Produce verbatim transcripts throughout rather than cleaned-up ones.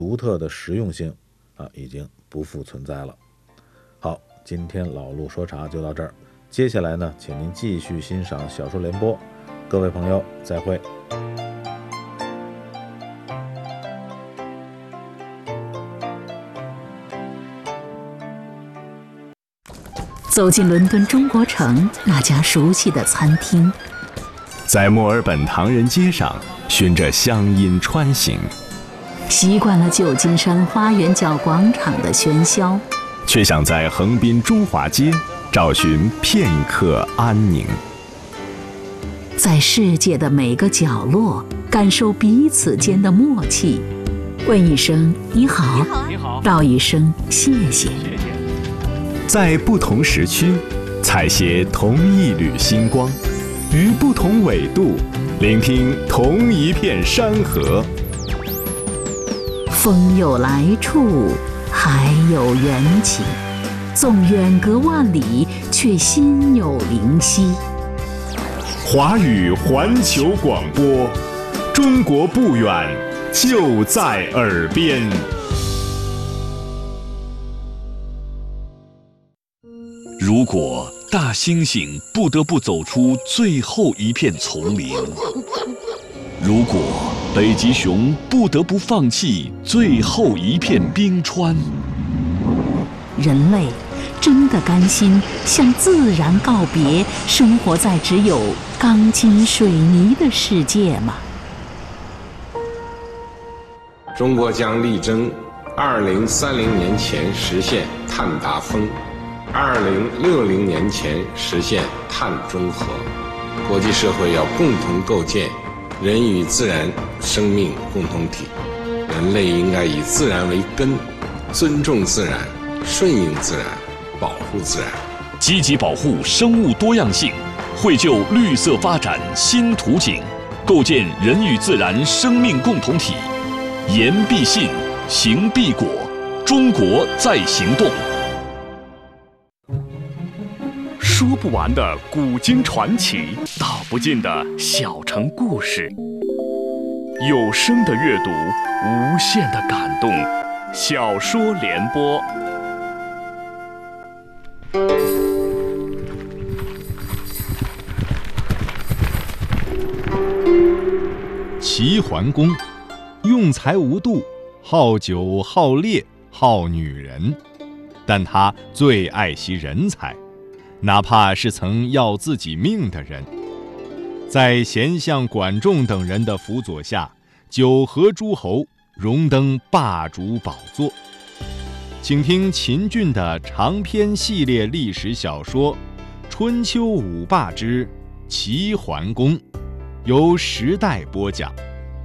独特的实用性啊，已经不复存在了。好，今天老陆说茶就到这儿，接下来呢，请您继续欣赏小说联播。各位朋友，再会。 走进伦敦中国城那家熟悉的餐厅， 在墨尔本唐人街上循着乡音穿行， 习惯了旧金山花园角广场的喧嚣， 却想在横滨中华街找寻片刻安宁。 在世界的每个角落感受彼此间的默契，问一声你好， 你好， 道一声谢谢。 在不同时区采撷同一缕星光，于不同纬度聆听同一片山河。 风有来处，海有缘起，纵远隔万里，却心有灵犀。 华语环球广播，中国不远，就在耳边。 如果大猩猩不得不走出最后一片丛林，如果北极熊不得不放弃最后一片冰川， 人类真的甘心向自然告别，生活在只有钢筋水泥的世界吗？ 中国将力争二零三零年前实现碳达峰，二零六零年前实现碳中和。国际社会要共同构建人与自然生命共同体，人类应该以自然为根，尊重自然，顺应自然，保护自然， 积极保护生物多样性，绘就绿色发展新图景，构建人与自然生命共同体。言必信，行必果，中国在行动。 说不完的古今传奇，道不尽的小城故事，有声的阅读，无限的感动。小说联播。 齐桓公用才无度，好酒好猎好女人，但他最爱惜人才，哪怕是曾要自己命的人。在贤相管仲等人的辅佐下，九合诸侯，荣登霸主宝座。请听秦俊的长篇系列历史小说《春秋五霸之齐桓公》，由时代播讲。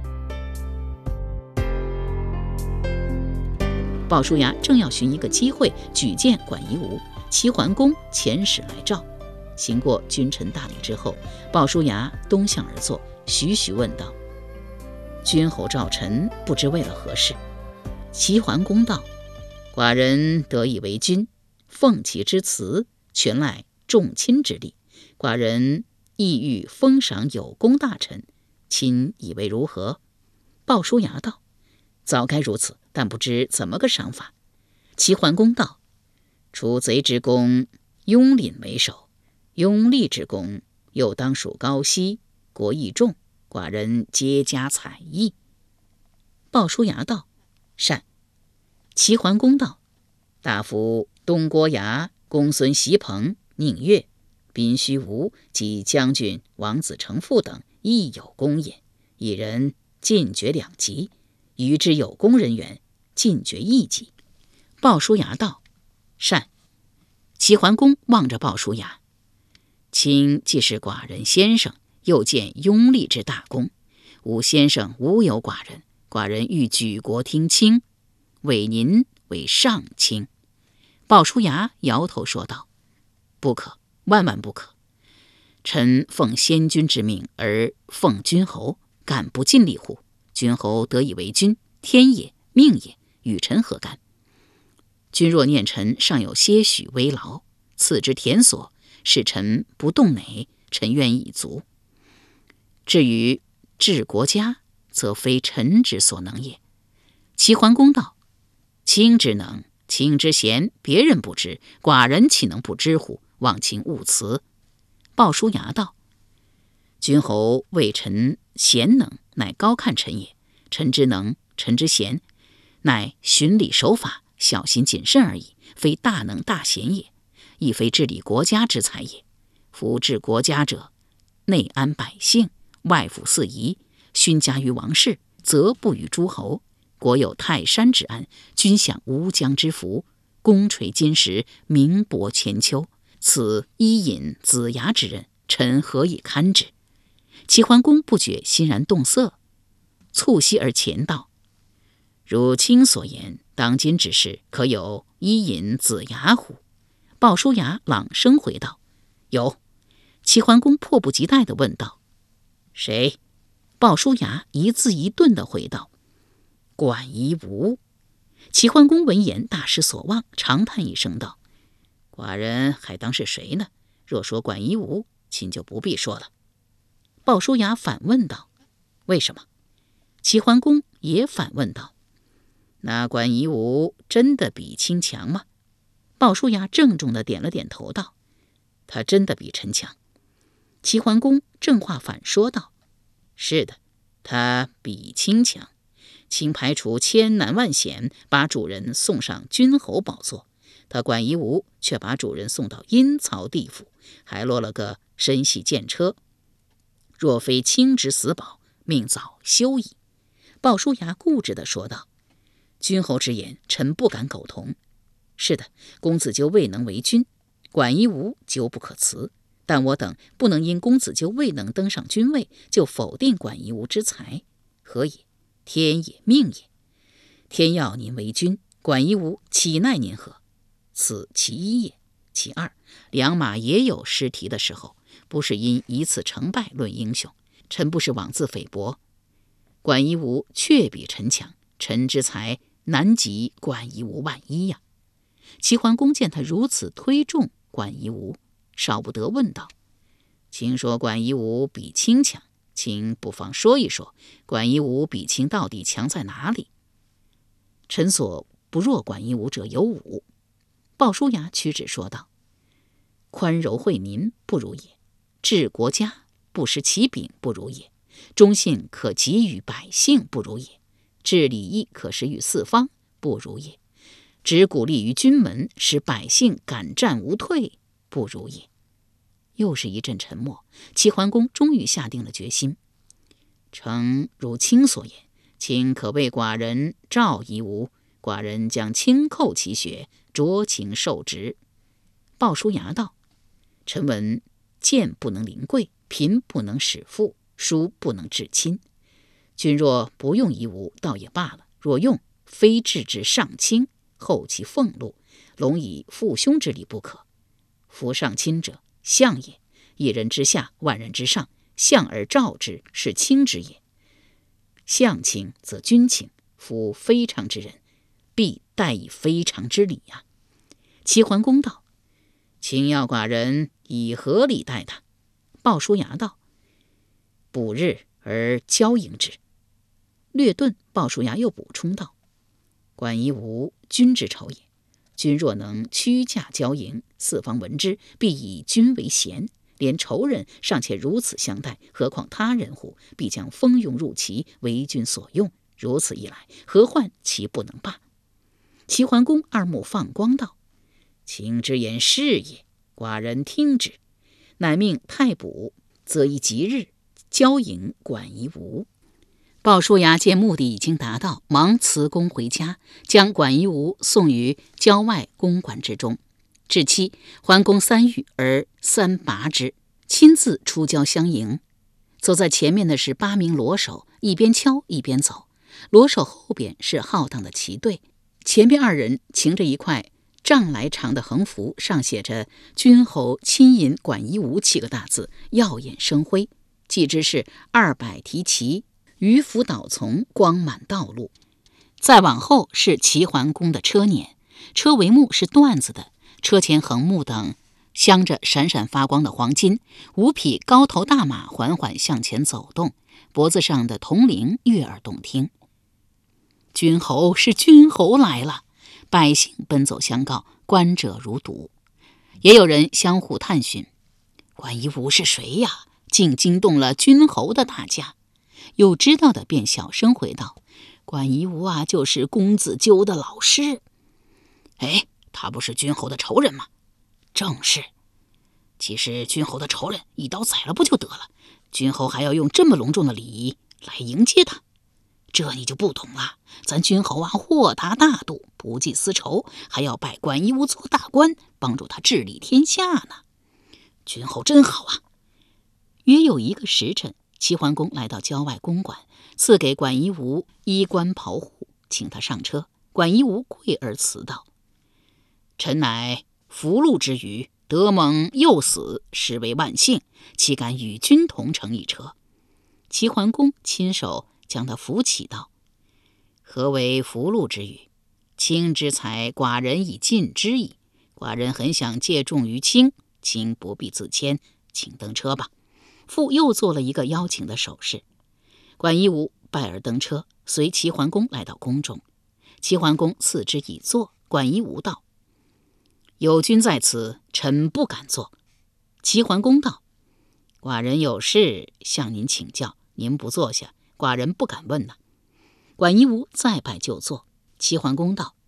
鲍叔牙正要寻一个机会举荐管夷吾，齐桓公遣使来召。行过君臣大礼之后，鲍叔牙东向而坐，徐徐问道：“君侯召臣，不知为了何事？”齐桓公道：“寡人得以为君，奉其之辞，全赖众亲之力。寡人意欲封赏有功大臣，卿以为如何？”鲍叔牙道：“早该如此，但不知怎么个赏法。”齐桓公道：“除贼之功，雍廪为首；雍厉之功，又当属高息，国益重，寡人皆加采邑。”鲍叔牙道：“善。”齐桓公道：“大夫东郭牙、公孙袭彭、宁越、宾须吴及将军王子成父等亦有功也，一人进爵两级，余之有功人员进爵一级。”鲍叔牙道：“善。”齐桓公望着鲍叔牙：“卿既是寡人先生，又见雍厉之大功，吾先生无有寡人，寡人欲举国听卿，委您为上卿。”鲍叔牙摇头说道：“不可，万万不可！臣奉先君之命而奉君侯，敢不尽力乎？君侯得以为君，天也，命也，与臣何干？君若念臣尚有些许微劳，赐之田所，使臣不动馁，臣愿已足。至于治国家，则非臣之所能也。 齐桓公道：卿之能，卿之贤，别人不知，寡人岂能不知乎？望卿勿辞。鲍叔牙道：君侯谓臣贤能，乃高看臣也。臣之能，臣之贤，乃循礼守法，小心谨慎而已，非大能大贤也，亦非治理国家之才也。夫治国家者，内安百姓，外抚四夷，勋加于王室，则不与诸侯。国有泰山之安，君享吴江之福，功垂金石，名博千秋。此伊尹、子牙之任，臣何以堪之？齐桓公不觉欣然动色，促膝而前道：如卿所言，当今之事，可有伊尹、子牙乎？鲍叔牙朗声回道：有。齐桓公迫不及待地问道：谁？鲍叔牙一字一顿地回道：管夷吾。齐桓公闻言大失所望，长叹一声道：寡人还当是谁呢？若说管夷吾，卿就不必说了。鲍叔牙反问道：为什么？齐桓公也反问道：那管夷吾真的比卿强吗？鲍叔牙郑重地点了点头道：他真的比臣强。齐桓公正话反说道：是的，他比卿强。卿排除千难万险，把主人送上君侯宝座，他管夷吾却把主人送到阴曹地府，还落了个身系剑车。若非卿之死保，命早休矣。鲍叔牙固执地说道：君侯之言，臣不敢苟同。是的，公子纠未能为君，管夷吾纠不可辞，但我等不能因公子纠未能登上君位，就否定管夷吾之才，何也？天也，命也。天要您为君，管夷吾岂奈您何？此其一也。其二，良马也有失蹄的时候，不是因一次成败论英雄。臣不是妄自菲薄，管夷吾确比臣强，臣之才难及管夷吾万一呀。齐桓公见他如此推重管夷吾，少不得问道：卿说管夷吾比卿强，卿不妨说一说，管夷吾比卿到底强在哪里？臣所不若管夷吾者有五。鲍叔牙屈指说道：宽柔惠民不如也，治国家不失其柄不如也，忠信可给予百姓不如也，治礼义可施于四方不如也，只鼓励于军门，使百姓敢战无退不如也。又是一阵沉默，齐桓公终于下定了决心：诚如卿所言，卿可为寡人召夷吾，寡人将轻叩其血，酌情受职。鲍叔牙道：臣闻贱不能临贵，贫不能使富，疏不能治亲。君若不用夷吾，倒也罢了；若用，非治之上卿，后其俸禄，龙以父兄之礼不可。夫上亲者，相也，一人之下，万人之上，相而召之，是卿之也。相卿则君卿，夫非常之人，必待以非常之礼呀、啊。齐桓公道：卿要寡人以何礼待他？鲍叔牙道：补日而交迎之。略顿，鲍叔牙又补充道：管夷吾君之仇也，君若能屈驾交迎，四方闻之，必以君为贤。连仇人尚且如此相待，何况他人乎？必将蜂拥入齐，为君所用。如此一来，何患其不能罢？齐桓公二目放光道：卿之言是也，寡人听之。乃命太卜择一吉日，交迎管夷吾。鲍叔牙见目的已经达到，忙辞公回家，将管夷吾送于郊外公馆之中。至期，桓公三遇而三拔之，亲自出郊相迎。走在前面的是八名罗手，一边敲一边走。罗手后边是浩荡的骑队，前边二人擎着一块丈来长的横幅，上写着“君侯亲引管夷吾”七个大字，耀眼生辉。既知是二百提旗，鱼凫导从，光满道路。再往后是齐桓公的车辇，车帷幕是缎子的，车前横木等镶着闪闪发光的黄金，五匹高头大马缓缓向前走动，脖子上的铜铃悦耳动听。 君侯是君侯来了！百姓奔走相告，观者如堵。也有人相互探寻，管夷吾是谁呀？竟惊动了君侯的大驾。有知道的便小声回道：管夷吾啊，就是公子纠的老师。哎，他不是君侯的仇人吗？正是。其实君侯的仇人一刀宰了不就得了？君侯还要用这么隆重的礼仪来迎接他，这你就不懂了。咱君侯啊，豁达大度，不计私仇，还要拜管夷吾做大官，帮助他治理天下呢。君侯真好啊！约有一个时辰，齐桓公来到郊外公馆，赐给管夷吾衣冠袍户，请他上车。管夷吾跪而辞道：臣乃福禄之余，得蒙幼死，实为万幸，岂敢与君同乘一车？齐桓公亲手将他扶起道：何为福禄之语？卿之才，寡人已尽之矣。寡人很想借重于卿，卿不必自谦，请登车吧。复又做了一个邀请的手势。管夷吾拜而登车，随齐桓公来到宫中。齐桓公赐之以坐。管夷吾道：有君在此，臣不敢坐。齐桓公道：寡人有事向您请教，您不坐下，寡人不敢问呐。管夷吾再拜就坐。齐桓公道：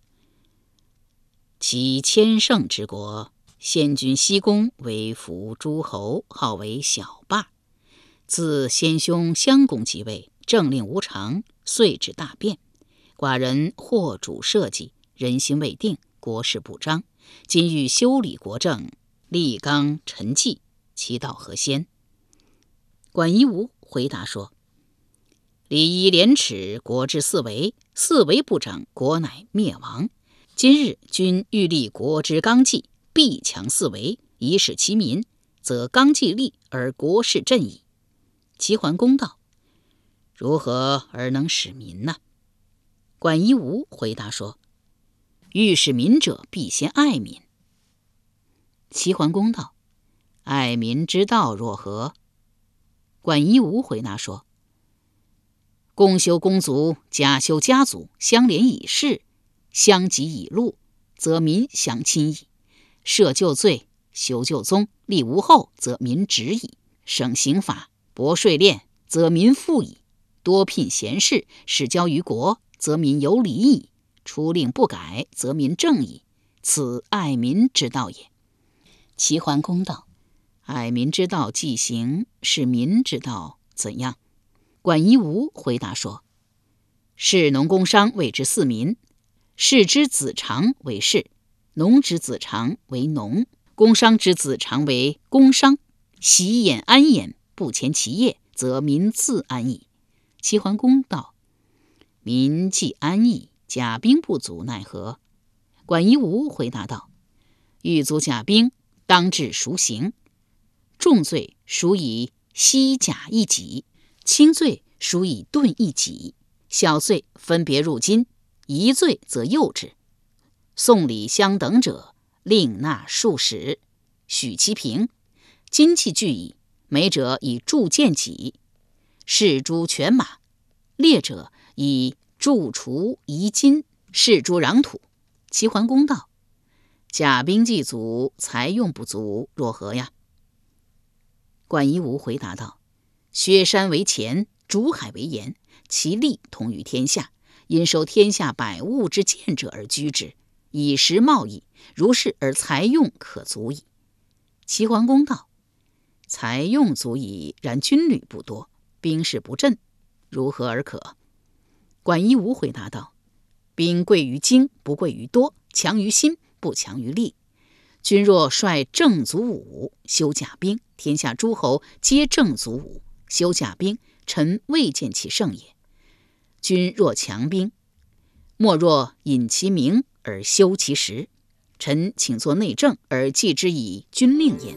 其千乘之国，先君西宫为服诸侯，号为小霸。自先兄襄公即位，政令无常，遂至大变。寡人惑主社稷，人心未定，国事不彰。今欲修理国政，立纲陈纪，其道何先？管夷吾回答说：礼仪廉耻，国之四维，四维不整，国乃灭亡。今日君欲立国之纲纪，必强四维，以使其民，则纲纪立而国事振矣。齐桓公道：如何而能使民呢？管夷吾回答说：欲使民者，必先爱民。齐桓公道：爱民之道若何？管夷吾回答说：公修公族，家修家族，相连以事，相及以禄，则民相亲矣。赦旧罪，修旧宗，立无后，则民直矣。省刑法，薄税敛，则民富矣。多聘贤士，使交于国，则民有礼矣。出令不改，则民正矣。此爱民之道也。齐桓公道：爱民之道既行，是民之道怎样？管夷吾回答说：士农工商谓之四民，士之子长为士，农之子长为农，工商之子长为工商。习焉安焉，不前其业，则民自安矣。齐桓公道：民既安矣，甲兵不足，奈何？管夷吾回答道：欲足甲兵，当治赎刑。重罪属以西甲一己，轻罪属以盾一己，小罪分别入金，一罪则诱之。送礼相等者，令纳数使，许其平。金器具矣，美者以铸剑戟，士诸犬马；劣者以铸厨夷金，士诸壤土。齐桓公道：甲兵既足，财用不足，若何呀？管夷吾回答道：薛山为前，竹海为沿，其利同于天下，因收天下百物之贱者而居之，以食贸易，如是而财用可足矣。齐桓公道：财用足矣，然军旅不多，兵士不振，如何而可？管夷吾回答道：兵贵于精，不贵于多，强于心，不强于力。君若率正卒武，修甲兵，天下诸侯皆正卒武，修甲兵，臣未见其胜也。君若强兵，莫若引其名而修其实，臣请作内政而记之以军令焉。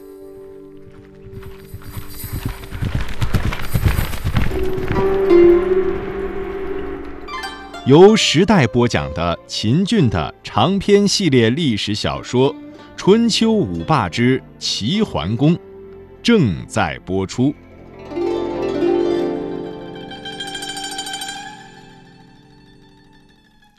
由时代播讲的秦俊的长篇系列历史小说《春秋五霸之齐桓公》正在播出。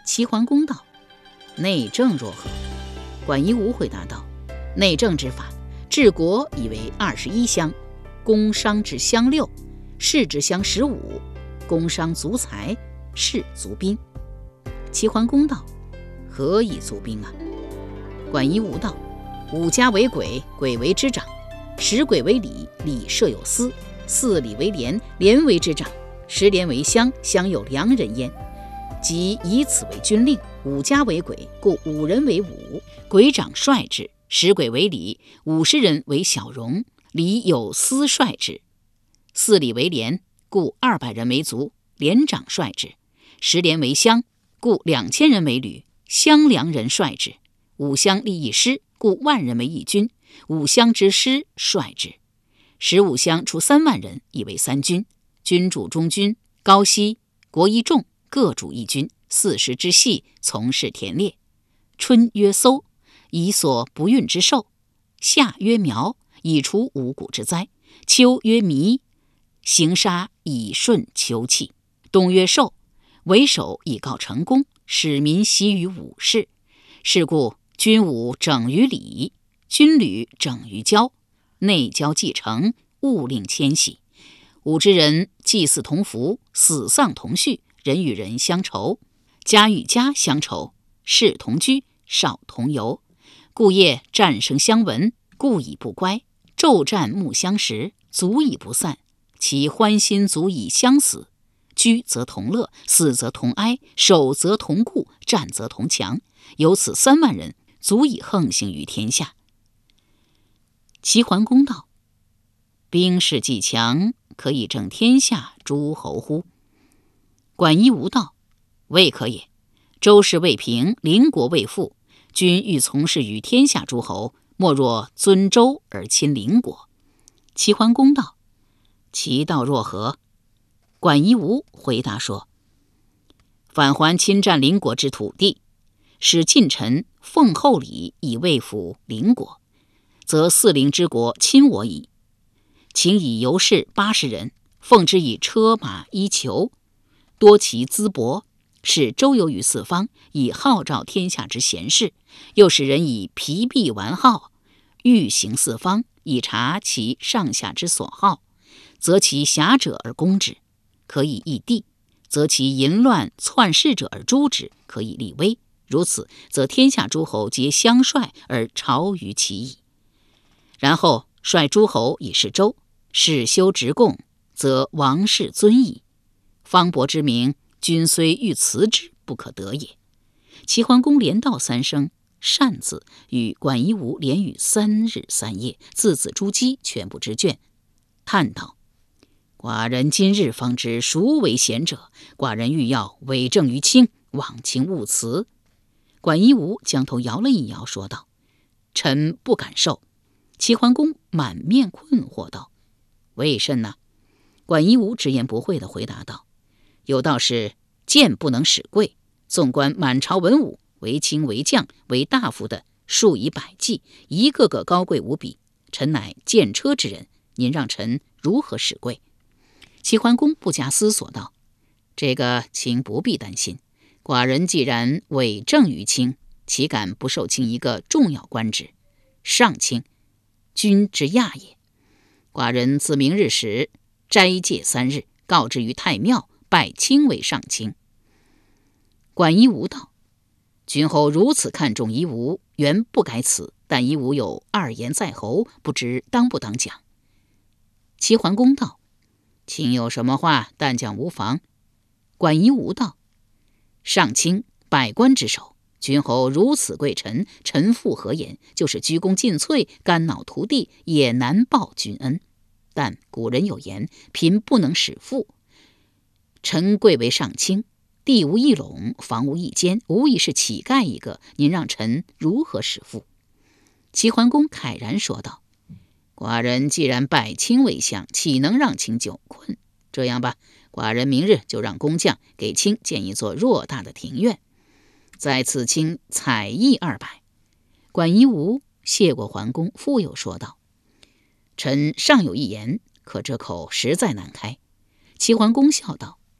齐桓公道：内政若何？管夷吾回答道：内政之法，治国以为二十一乡，工商之乡六，士之乡十五，工商足财，士足兵。齐桓公道：何以足兵啊？管夷吾道：五家为轨，轨为之长；十轨为里，里设有司；四里为连，连为之长；十连为乡，乡有良人焉。即以此为军令。五家为轨，故五人为伍，轨长率之；十轨为里，五十人为小戎，里有司率之；四里为连，故二百人为卒，连长率之；十连为乡，故两千人为旅，乡良人率之；五乡立一师，故万人为一军，五乡之师率之；十五乡出三万人，以为三军，军主中军，高息、国一众各主一军，四十之系，从事田猎。春曰搜，以所不运之兽；夏曰苗，以除五谷之灾；秋曰弥，行杀以顺秋气；冬曰寿，为首以告成功，使民习于武士。是故军伍整于礼，军旅整于交，内交继承，务令迁徙。武之人祭祀同服，死丧同序，人与人相仇，家与家相仇，士同居，少同游。故夜战声相闻，故以不乖；昼战暮相识，足以不散。其欢心足以相死。居则同乐，死则同哀，守则同固，战则同强。有此三万人，足以横行于天下。齐桓公道：兵士既强，可以正天下诸侯乎？管夷吾道：未可也。周室未平，邻国未富，君欲从事于天下诸侯，莫若尊周而亲邻国。齐桓公道：其道若何？管夷吾回答说：返还侵占邻国之土地，使近臣奉厚礼以慰抚邻国，则四邻之国亲我矣。请以游士八十人，奉之以车马衣裘，多其资帛，使周游于四方，以号召天下之贤士；又使人以皮璧玩号，欲行四方，以察其上下之所好，则其侠者而攻之，可以易地；则其淫乱篡世者而诛之，可以立威。如此，则天下诸侯皆相率而朝于其矣。然后率诸侯以示周，使修直贡，则王室尊矣。方伯之名，君虽欲辞之，不可得也。齐桓公连道三声善字，与管夷吾连语三日三夜，字字珠玑，全部之卷，叹道：寡人今日方知孰为贤者，寡人欲要委政于卿，望卿勿辞。管夷吾将头摇了一摇，说道：臣不敢受。齐桓公满面困惑道：为甚呢？管夷吾直言不讳地回答道：有道是剑不能使贵，纵观满朝文武，为卿为将为大夫的数以百计，一个个高贵无比，臣乃剑车之人，您让臣如何使贵？齐桓公不假思索道：这个卿不必担心，寡人既然委政于卿，岂敢不受卿一个重要官职？上卿，君之亚也。寡人自明日始斋戒三日，告之于太庙，拜卿为上卿。管夷吾道：君侯如此看重夷吾，原不该辞，但夷吾有二言在喉，不知当不当讲。齐桓公道：卿有什么话，但讲无妨。管夷吾道：上卿百官之首，君侯如此贵臣，臣负何言？就是鞠躬尽瘁，肝脑涂地，也难报君恩。但古人有言，贫不能使富。臣贵为上卿，地无一垄，房无一间，无疑是乞丐一个，您让臣如何使富？齐桓公慨然说道：寡人既然拜卿为相，岂能让卿久困？这样吧，寡人明日就让工匠给卿建一座偌大的庭院，在此卿采邑二百。管夷吾谢过桓公，复又说道：臣尚有一言，可这口实在难开。齐桓公笑道：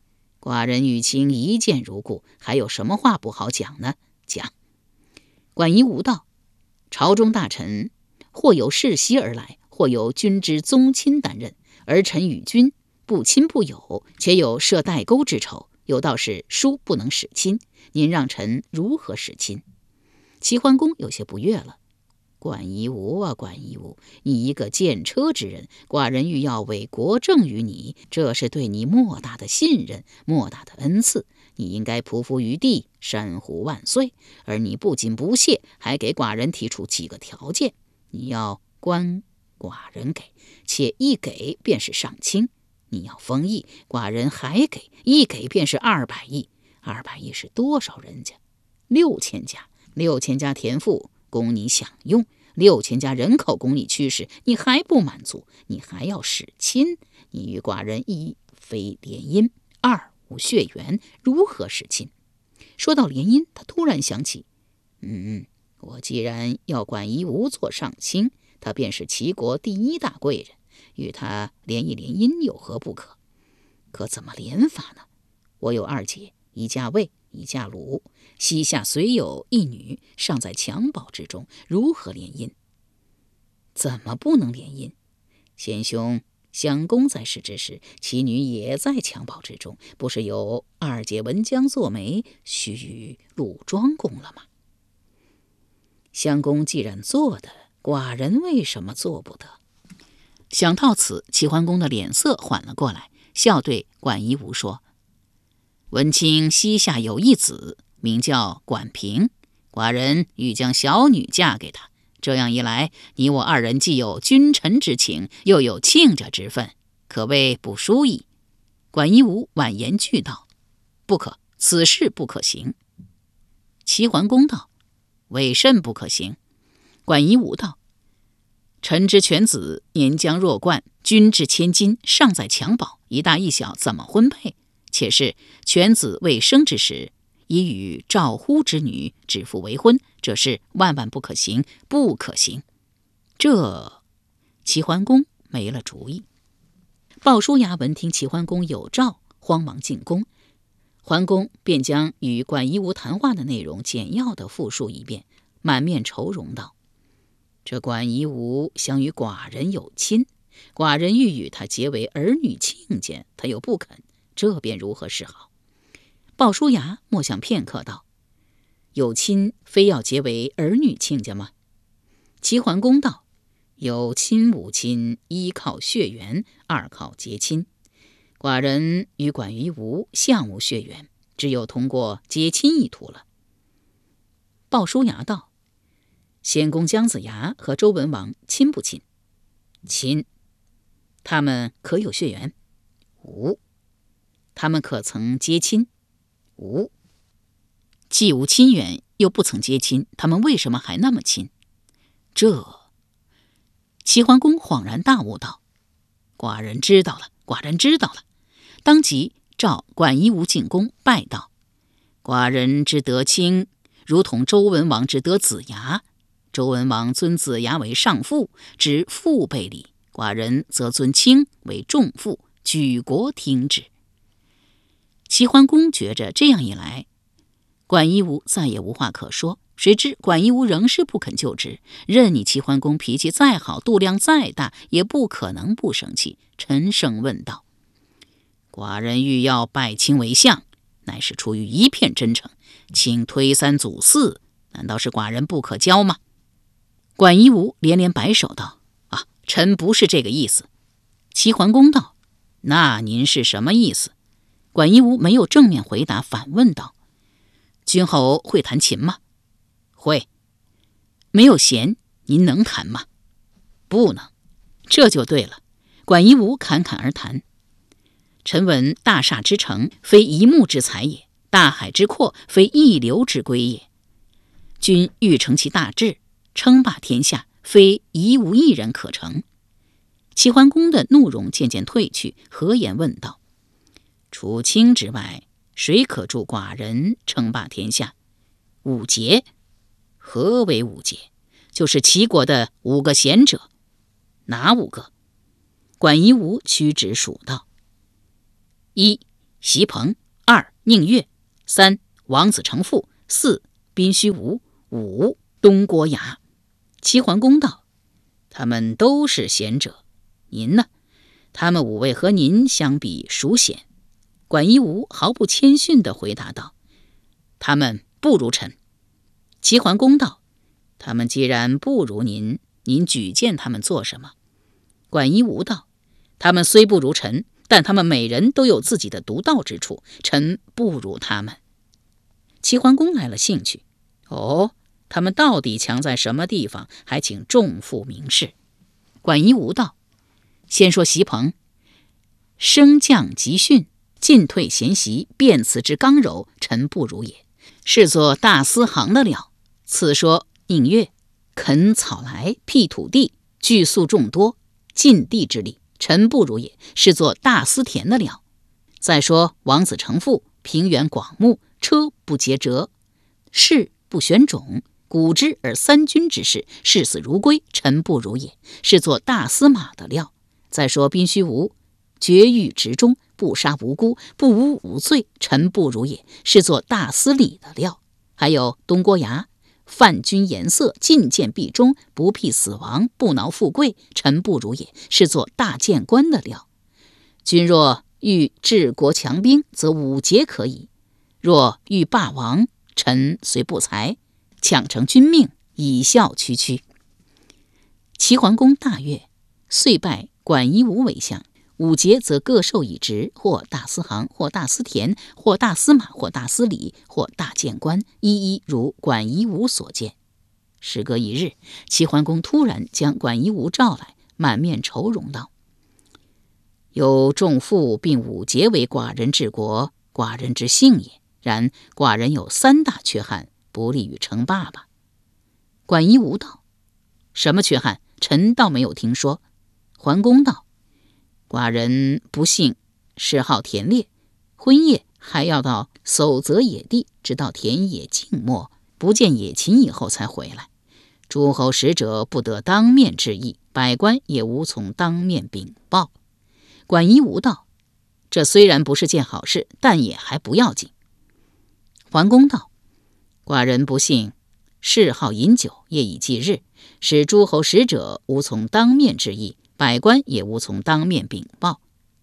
寡人与卿一见如故，还有什么话不好讲呢？讲。管夷吾道：朝中大臣或有世袭而来，或有君之宗亲担任，而臣与君不亲不友，且有设代沟之仇，有道是疏不能使亲，您让臣如何使亲？齐桓公有些不悦了。管夷吾啊，管夷吾，你一个见车之人，寡人欲要委国政于你，这是对你莫大的信任，莫大的恩赐，你应该匍匐于地，山呼万岁。而你不仅不屑，还给寡人提出几个条件，你要官寡人给，且一给便是上卿；你要封邑，寡人还给，一给便是二百亿。二百亿是多少人家？六千家，六千家田赋供你享用，六千家人口供你驱使，你还不满足，你还要使亲。你与寡人一非联姻，二无血缘，如何使亲？说到联姻，他突然想起，嗯，我既然要管夷吾做上卿，他便是齐国第一大贵人，与他联一联姻有何不可？可怎么联法呢？我有二姐，一嫁魏，一嫁鲁，膝下虽有一女，尚在襁褓之中，如何联姻？怎么不能联姻？贤兄相公在世之时，其女也在襁褓之中，不是有二姐文姜做媒，须与鲁庄公了吗？相公既然做的，寡人为什么做不得？想到此，齐桓公的脸色缓了过来，笑对管夷吾说：文卿膝下有一子，名叫管平，寡人欲将小女嫁给他。这样一来，你我二人既有君臣之情，又有亲家之分，可谓不输矣。管夷吾婉言拒道：不可，此事不可行。齐桓公道：为甚不可行？管夷吾道：臣之犬子年将弱冠，君至千金，尚在襁褓，一大一小怎么婚配？且是犬子未生之时，已与赵乎之女指腹为婚，这是万万不可行，不可行。这齐桓公没了主意。鲍叔牙闻听齐桓公有诏，慌忙进宫。桓公便将与管夷吾谈话的内容简要地复述一遍，满面愁容道：这管夷吾想与寡人有亲，寡人欲与他结为儿女亲家，他又不肯，这便如何是好？鲍叔牙默想片刻道：有亲非要结为儿女亲家吗？齐桓公道：有亲无亲，一靠血缘，二靠结亲。寡人与管夷吾相无血缘，只有通过结亲一途了。鲍叔牙道：先公姜子牙和周文王亲不亲？亲。他们可有血缘？无。他们可曾结亲？无。既无亲缘，又不曾结亲，他们为什么还那么亲？这齐桓公恍然大悟道：寡人知道了，寡人知道了。当即召管夷吾进宫拜道：寡人之得亲，如同周文王之得子牙。周文王尊子牙为上父，知父辈礼；寡人则尊卿为仲父，举国听之。齐桓公觉着这样一来，管夷吾再也无话可说。谁知管夷吾仍是不肯就职，任你齐桓公脾气再好，度量再大，也不可能不生气。沉声问道：寡人欲要拜卿为相，乃是出于一片真诚，请推三阻四，难道是寡人不可交吗？管夷吾连连摆手道：啊，臣不是这个意思。齐桓公道：那您是什么意思？管夷吾没有正面回答，反问道：君侯会弹琴吗？会。没有弦，您能弹吗？不能。这就对了。管夷吾侃侃而谈：臣闻大厦之成，非一木之材也；大海之阔，非一流之归也。君欲成其大志，称霸天下，非一无一人可成。齐桓公的怒容渐渐退去，和颜问道：除卿之外，谁可助寡人称霸天下？五杰。何为五杰？就是齐国的五个贤者。哪五个？管夷吾屈指数道：一席鹏， 宁越；三王子成父；四宾虚无；五东郭牙。齐桓公道：他们都是贤者，您呢？他们五位和您相比孰贤？管夷吾毫不谦逊地回答道：他们不如臣。齐桓公道：他们既然不如您，您举荐他们做什么？管夷吾道：他们虽不如臣，但他们每人都有自己的独到之处，臣不如他们。齐桓公来了兴趣，哦，他们到底强在什么地方？还请众父明示。管夷吾道：先说席鹏，升降急迅，进退贤习，辩辞之刚柔，臣不如也，是作大司行的料。次说宁越，垦草来，辟土地，聚粟众多，尽地之力，臣不如也，是作大司田的料。再说王子成父，平原广目，车不结辙，士不选种，古之而三军之事，视死如归，臣不如也，是作大司马的料。再说宾虚无，绝狱直中，不杀无辜，不无无罪，臣不如也，是作大司礼的料。还有东郭牙，泛君颜色，进谏必忠，不辟死亡，不挠富贵，臣不如也，是作大谏官的料。君若欲治国强兵，则五节可以；若欲霸王，臣虽不才，抢成君命，以效区区。齐桓公大悦，遂拜管夷吾为相。五节则各授一职，或大司行，或大司田，或大司马，或大司礼，或大谏官，一一如管夷吾所见。时隔一日，齐桓公突然将管夷吾召来，满面愁容道：有仲父并五节为寡人治国，寡人之幸也。然寡人有三大缺憾，不利于称霸吧。管夷吾道：什么缺憾？臣倒没有听说。桓公道：寡人不幸嗜好田猎，昏夜还要到叟泽野地，直到田野静默，不见野禽以后才回来。诸侯使者不得当面致意，百官也无从当面禀报。管夷吾道：这虽然不是件好事，但也还不要紧。桓公道：寡人不幸嗜好饮酒，夜以继日，使诸侯使者无从当面致意，百官也无从当面禀报。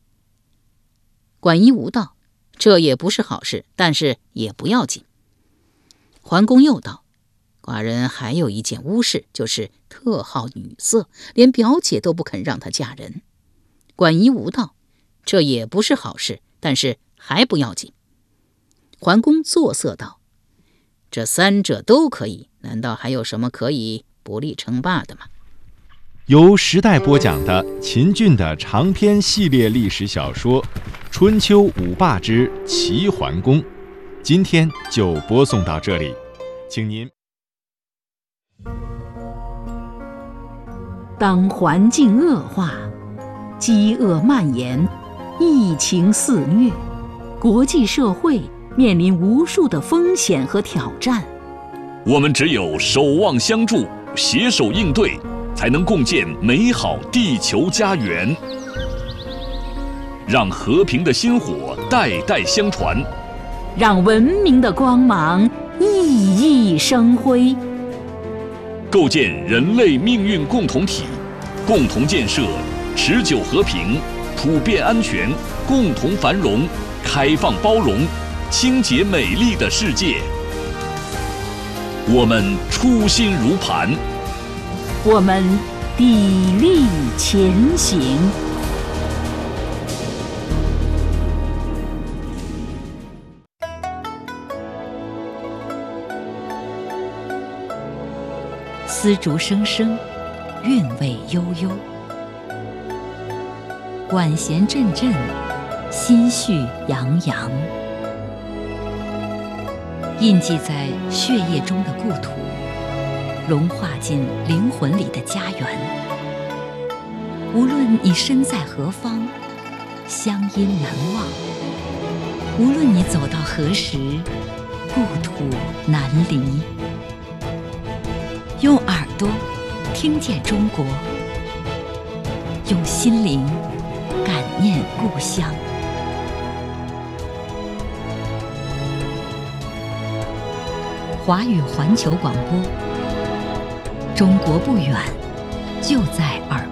管夷吾道：这也不是好事，但是也不要紧。桓公又道：寡人还有一件污事，就是特好女色，连表姐都不肯让她嫁人。管夷吾道：这也不是好事，但是还不要紧。桓公作色道：这三者都可以，难道还有什么可以不利称霸的吗？ 由时代播讲的秦俊的长篇系列历史小说《春秋五霸之齐桓公》，今天就播送到这里，请您。 当环境恶化，饥饿蔓延，疫情肆虐，国际社会面临无数的风险和挑战。 我们只有守望相助，携手应对，才能共建美好地球家园，让和平的薪火代代相传， 让文明的光芒熠熠生辉， 构建人类命运共同体，共同建设持久和平、普遍安全、共同繁荣、开放包容、清洁美丽的世界。我们初心如磐， 我们砥砺前行。丝竹声声，韵味悠悠；管弦阵阵，心绪洋洋。印记在血液中的故土，融化进灵魂里的家园。无论你身在何方，乡音难忘；无论你走到何时，故土难离。用耳朵听见中国，用心灵感念故乡。 华语环球广播。中国不远，就在耳